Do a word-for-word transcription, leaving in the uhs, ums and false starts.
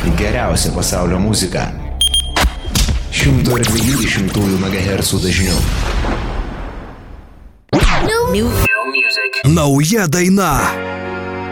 Geriausia pasaulio muzika. šimto dviejų šimtųjų megahercų dažniu. Nauja daina.